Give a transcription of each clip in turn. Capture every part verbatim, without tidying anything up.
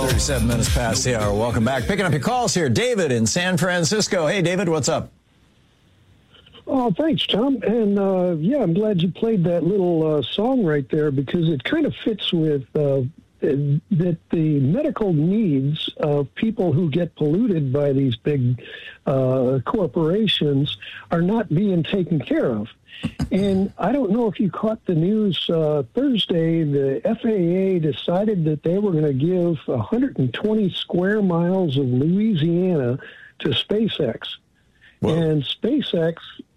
thirty-seven minutes past the hour. Welcome back. Picking up your calls here. David in San Francisco. Hey, David, what's up? Oh, thanks, Tom. And, uh, yeah, I'm glad you played that little uh, song right there because it kind of fits with uh, that the medical needs of people who get polluted by these big uh, corporations are not being taken care of. And I don't know if you caught the news uh, Thursday, the F A A decided that they were going to give one hundred twenty square miles of Louisiana to SpaceX. Whoa. And SpaceX,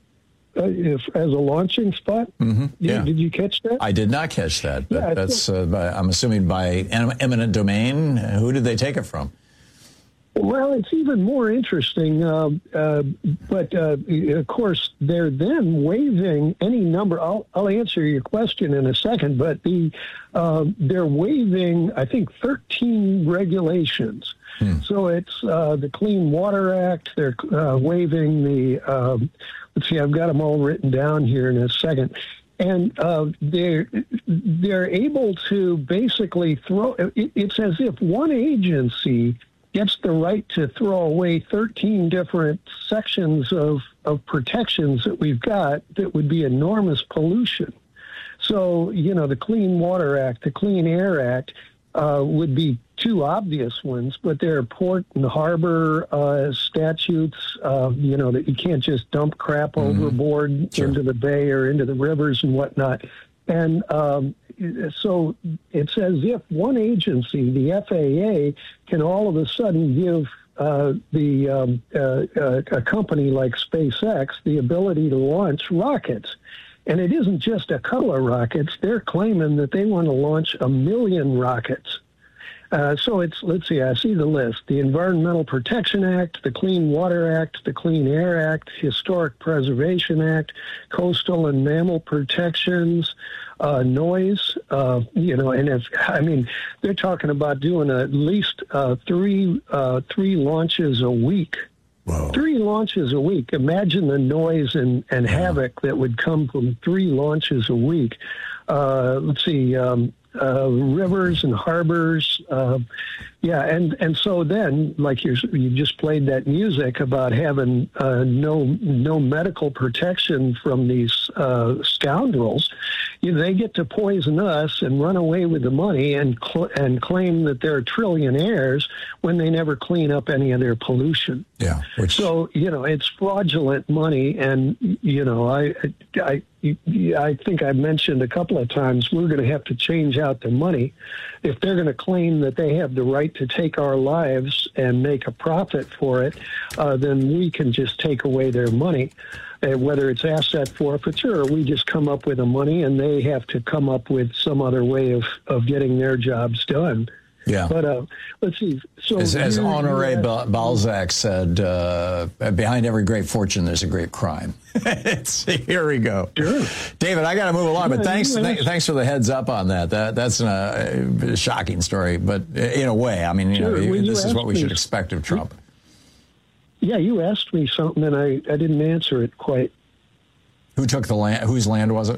uh, if, as a launching spot, mm-hmm. yeah. did, did you catch that? I did not catch that, but yeah, that's, uh, by, I'm assuming by eminent domain. Who did they take it from? Well, it's even more interesting, uh, uh, but uh, of course they're then waiving any number. I'll, I'll answer your question in a second, but the uh, they're waiving, I think, thirteen regulations. Hmm. So it's uh, the Clean Water Act. They're uh, waiving the. Um, let's see, I've got them all written down here in a second. And uh, they're, they're able to basically throw. It, it's as if one agency gets the right to throw away thirteen different sections of, of protections that we've got that would be enormous pollution. So, you know, the Clean Water Act, the Clean Air Act uh, would be two obvious ones, but there are port and harbor uh, statutes, uh, you know, that you can't just dump crap mm-hmm. overboard sure. into the bay or into the rivers and whatnot. And um, so it's as if one agency, the F A A, can all of a sudden give uh, the um, uh, uh, a company like SpaceX the ability to launch rockets. And it isn't just a couple of rockets. They're claiming that they want to launch a million rockets. Uh, so it's, let's see, I see the list. The Environmental Protection Act, the Clean Water Act, the Clean Air Act, Historic Preservation Act, Coastal and Mammal Protections, uh, noise, uh, you know, and if, I mean, they're talking about doing at least uh, three, uh, three launches a week. Whoa. Three launches a week. Imagine the noise and, and yeah. havoc that would come from three launches a week. Uh, let's see, um, Uh, rivers and harbors, uh, yeah, and, and so then, like you you just played that music about having uh, no no medical protection from these uh, scoundrels. You know, they get to poison us and run away with the money and cl- and claim that they're trillionaires when they never clean up any of their pollution. Yeah. Which... So you know, it's fraudulent money, and you know, I I. I think I mentioned a couple of times we're going to have to change out their money. If they're going to claim that they have the right to take our lives and make a profit for it, uh, then we can just take away their money, uh, whether it's asset forfeiture or we just come up with the money and they have to come up with some other way of, of getting their jobs done. Yeah. But uh, let's see. So as, as Honoré uh, Balzac said, uh, behind every great fortune, there's a great crime. Here we go. Sure. David, I got to move along, yeah, but thanks th- thanks for the heads up on that. That That's a, a shocking story, but in a way, I mean, you sure. know, well, this you is what we me, should expect of Trump. Yeah, you asked me something, and I, I didn't answer it quite. Who took the land? Whose land was it?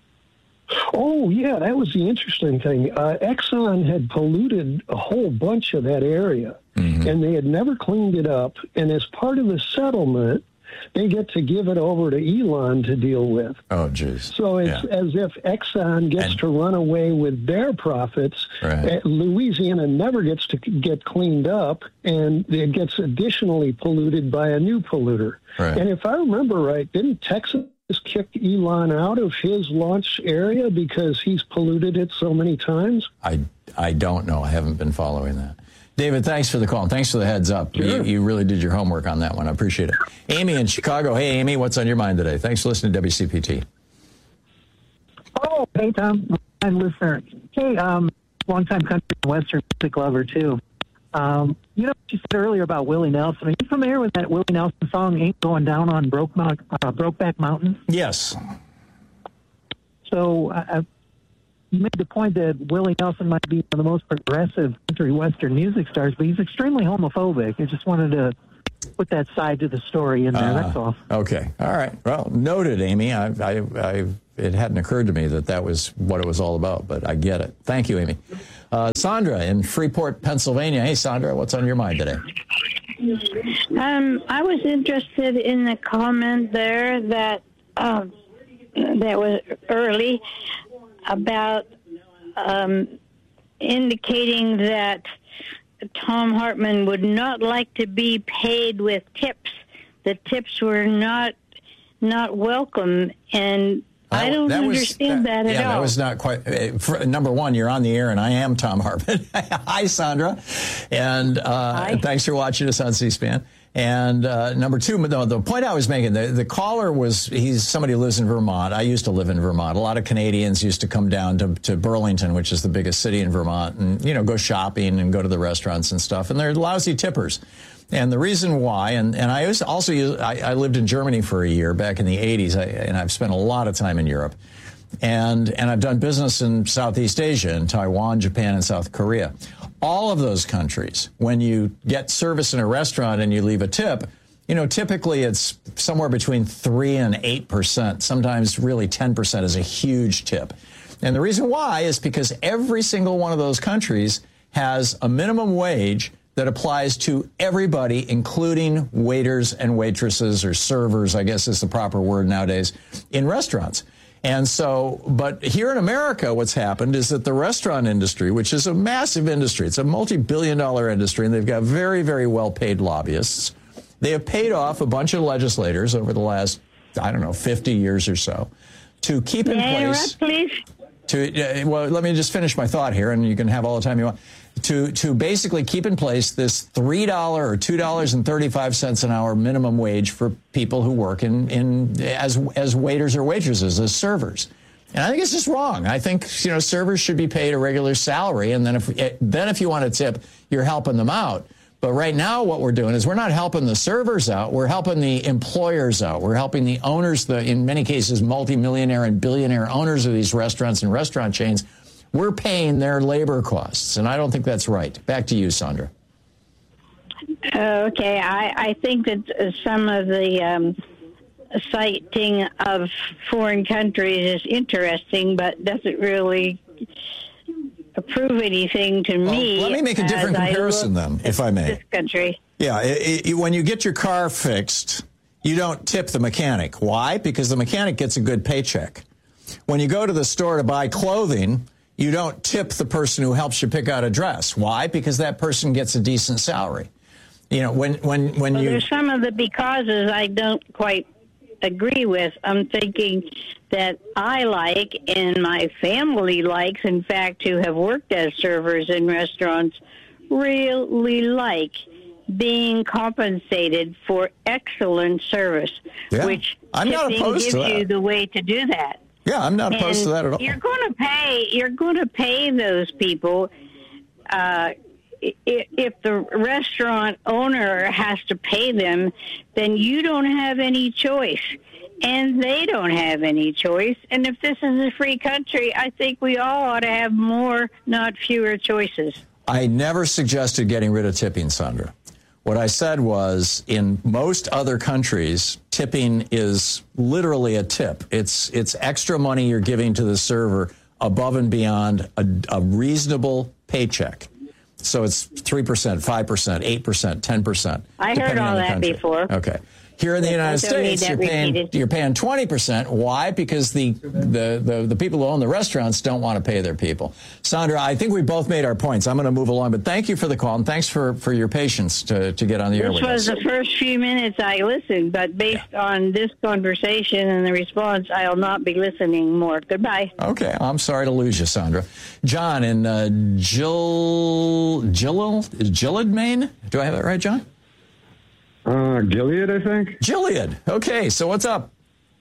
Oh, yeah, that was the interesting thing. Uh, Exxon had polluted a whole bunch of that area, mm-hmm. and they had never cleaned it up. And as part of the settlement, they get to give it over to Elon to deal with. Oh, jeez. So it's yeah. as if Exxon gets and, to run away with their profits. Right. Louisiana never gets to get cleaned up, and it gets additionally polluted by a new polluter. Right. And if I remember right, didn't Texas kicked Elon out of his launch area because he's polluted it so many times? I, I don't know. I haven't been following that. David, thanks for the call. Thanks for the heads up. Sure. You, you really did your homework on that one. I appreciate it. Amy in Chicago. Hey, Amy, what's on your mind today? Thanks for listening to W C P T. Oh, hey, Tom. I'm listener. Hey, um, longtime country and western music lover, too. Um, you know what you said earlier about Willie Nelson? Are you familiar with that Willie Nelson song, Ain't Going Down on Broke Mount, uh, Brokeback Mountain? Yes. So uh, you made the point that Willie Nelson might be one of the most progressive country western music stars, but he's extremely homophobic. I just wanted to put that side to the story in there, uh, that's all. Okay. All right. Well, noted, Amy. I, I, I, it hadn't occurred to me that that was what it was all about, but I get it. Thank you, Amy. Uh, Sandra in Freeport, Pennsylvania. Hey, Sandra, what's on your mind today? Um, I was interested in the comment there that uh, that was early about um, indicating that Thom Hartmann would not like to be paid with tips. The tips were not not welcome, and That, I don't understand was, that, that at yeah, all. Yeah, that was not quite. Uh, for, number one, you're on the air, and I am Thom Hartmann. Hi, Sandra, and uh, Hi. Thanks for watching us on C-SPAN. And uh, number two, the, the point I was making, the, the caller was, he's somebody who lives in Vermont. I used to live in Vermont. A lot of Canadians used to come down to, to Burlington, which is the biggest city in Vermont, and, you know, go shopping and go to the restaurants and stuff. And they're lousy tippers. And the reason why, and, and I was also, used, I, I lived in Germany for a year back in the eighties, I, and I've spent a lot of time in Europe. And, and I've done business in Southeast Asia, in Taiwan, Japan, and South Korea. All of those countries, when you get service in a restaurant and you leave a tip, you know, typically it's somewhere between three and eight percent. Sometimes really ten percent is a huge tip. And the reason why is because every single one of those countries has a minimum wage that applies to everybody, including waiters and waitresses, or servers, I guess is the proper word nowadays, in restaurants. And so, but here in America, what's happened is that the restaurant industry, which is a massive industry, it's a multi-billion dollar industry, and they've got very, very well-paid lobbyists. They have paid off a bunch of legislators over the last, I don't know, fifty years or so to keep in May place. I interrupt, please? To, uh, well, let me just finish my thought here, and you can have all the time you want. To to basically keep in place this three dollars or two dollars and thirty-five cents an hour minimum wage for people who work in, in as as waiters or waitresses, as servers. And I think it's just wrong. I think, you know, servers should be paid a regular salary, and then if then if you want to tip, you're helping them out. But right now what we're doing is we're not helping the servers out, we're helping the employers out. We're helping the owners, the in many cases multimillionaire and billionaire owners of these restaurants and restaurant chains. We're paying their labor costs, and I don't think that's right. Back to you, Sandra. Okay, I, I think that some of the um, citing of foreign countries is interesting, but doesn't really prove anything to well, me. Let me make a different comparison, then, if I may. This country. Yeah, it, it, when you get your car fixed, you don't tip the mechanic. Why? Because the mechanic gets a good paycheck. When you go to the store to buy clothing, you don't tip the person who helps you pick out a dress. Why? Because that person gets a decent salary. You know, when when when well, you there's some of the becauses I don't quite agree with. I'm thinking that I like, and my family likes, in fact, who have worked as servers in restaurants, really like being compensated for excellent service, yeah. which I'm not tipping opposed gives to that. you the way to do that. Yeah, I'm not opposed and to that at all. You're going to pay. You're going to pay those people. Uh, if the restaurant owner has to pay them, then you don't have any choice, and they don't have any choice. And if this is a free country, I think we all ought to have more, not fewer, choices. I never suggested getting rid of tipping, Sandra. What I said was, in most other countries, tipping is literally a tip. It's it's extra money you're giving to the server above and beyond a, a reasonable paycheck. So it's three percent, five percent, eight percent, ten percent. I heard all that country. before. Okay. Here in the United States, you're paying repeated. you're paying twenty percent. Why? Because the, the, the, the people who own the restaurants don't want to pay their people. Sandra, I think we both made our points. I'm going to move along, but thank you for the call, and thanks for, for your patience to, to get on the air with us. This was the first few minutes I listened, but based yeah. on this conversation and the response, I'll not be listening more. Goodbye. Okay. I'm sorry to lose you, Sandra. John in uh, Gill, Gill, Gilead, Maine? Do I have that right, John? Uh, Gilead, I think. Gilead. Okay, so what's up?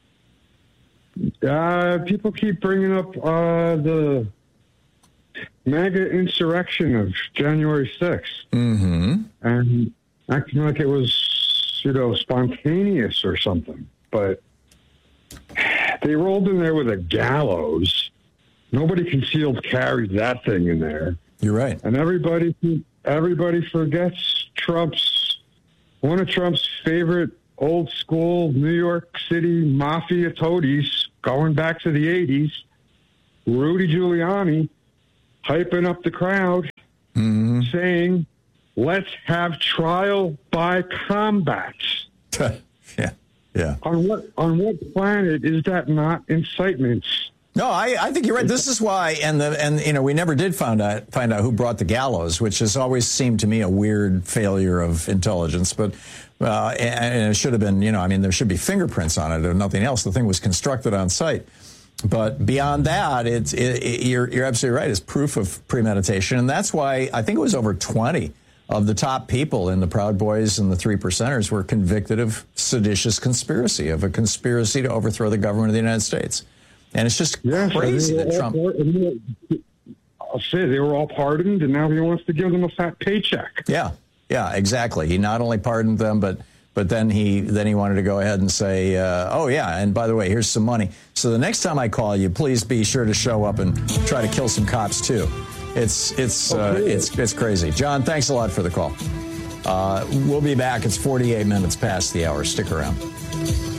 Uh, people keep bringing up uh, the MAGA insurrection of January sixth. Mm-hmm. And acting like it was, you know, spontaneous or something. But they rolled in there with a gallows. Nobody concealed carried that thing in there. You're right. And everybody, everybody forgets Trump's one of Trump's favorite old school New York City mafia toadies going back to the eighties, Rudy Giuliani, hyping up the crowd, mm-hmm. saying, let's have trial by combat. yeah, yeah. On what on what planet is that not incitement? No, I, I think you're right. This is why, and the and you know, we never did find out find out who brought the gallows, which has always seemed to me a weird failure of intelligence. But uh, and, and it should have been, you know, I mean, there should be fingerprints on it or nothing else. The thing was constructed on site. But beyond that, it's it, it, you're you're absolutely right. It's proof of premeditation, and that's why I think it was over twenty of the top people in the Proud Boys and the Three Percenters were convicted of seditious conspiracy, of a conspiracy to overthrow the government of the United States. And it's just yes, crazy that Trump... I'll say they were all pardoned, and now he wants to give them a fat paycheck. Yeah, yeah, exactly. He not only pardoned them, but but then he then he wanted to go ahead and say, uh, oh, yeah, and by the way, here's some money. So the next time I call you, please be sure to show up and try to kill some cops, too. It's it's uh, it's it's crazy. John, thanks a lot for the call. Uh, we'll be back. It's forty-eight minutes past the hour. Stick around.